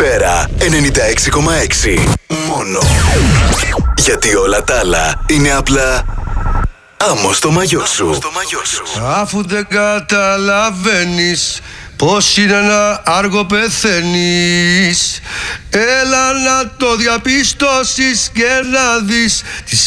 Σφαίρα 96,6. Μόνο. Γιατί όλα τα άλλα είναι απλά άμμο στο μαγιό σου. Αφού δεν καταλαβαίνεις πως είναι ένα άργο πεθαίνεις, έλα να το διαπιστώσεις και να δεις τις